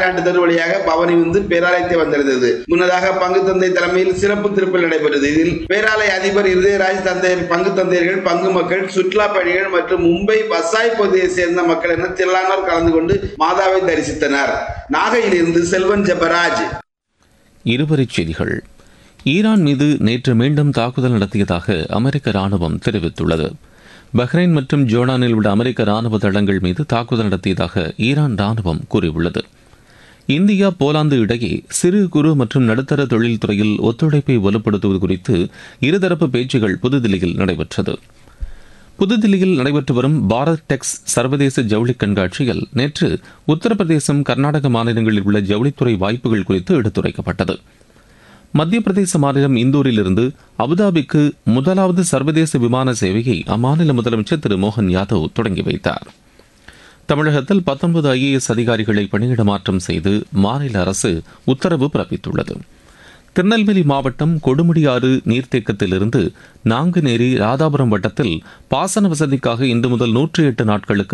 Thailand தெரு வழியாக பவனி வந்து பேராலயத்தை வந்திருந்தது. முன்னதாக பங்கு தந்தை தலைமையில் சிறப்பு திருப்பல் நடைபெற்றது. இதில் பேராலய அதிபர் இருதயராஜ், தந்தையர், பங்கு தந்தையர்கள், பங்கு மக்கள், சுற்றுலா பயணிகள் மற்றும் மும்பை வசாய் பகுதியை சேர்ந்த மக்கள் என திரளானோர் கலந்து கொண்டு மாதாவை தரிசித்தனர். நாகையிலிருந்து செல்வன் ஜெபராஜ். இருவரிச் செய்திகள். ஈரான் மீது நேற்று மீண்டும் தாக்குதல் நடத்தியதாக அமெரிக்க ராணுவம் தெரிவித்துள்ளது. பஹ்ரைன் மற்றும் ஜோர்டானில் உள்ள அமெரிக்க ராணுவ தளங்கள் மீது தாக்குதல் நடத்தியதாக ஈரான் ராணுவம் கூறியுள்ளது. இந்தியா போலாந்து இடையே சிறு குறு மற்றும் நடுத்தர தொழில் துறையில் ஒத்துழைப்பை வலுப்படுத்துவது குறித்து இருதரப்பு பேச்சுகள் புதுதில்லியில் நடைபெற்றது. புதுதில்லியில் நடைபெற்று வரும் பாரத் டெக்ஸ் சர்வதேச ஜவுளி கண்காட்சியில் நேற்று உத்தரப்பிரதேசம், கர்நாடக மாநிலங்களில் உள்ள ஜவுளித்துறை வாய்ப்புகள் குறித்து எடுத்துரைக்கப்பட்டது. மத்திய பிரதேச மாநிலம் இந்தூரிலிருந்து அபுதாபிக்கு முதலாவது சர்வதேச விமான சேவையை அம்மாநில முதலமைச்சர் திரு மோகன் யாதவ் தொடங்கி வைத்தார். தமிழகத்தில் 19 IAS அதிகாரிகளை பணியிட மாற்றம் செய்து மாநில அரசு உத்தரவு பிறப்பித்துள்ளது. திருநெல்வேலி மாவட்டம் கொடுமுடியாறு நீர்த்தேக்கத்திலிருந்து நாங்குநேரி, ராதாபுரம் வட்டத்தில் பாசன வசதிக்காக இன்று முதல் 108 நாட்களுக்கு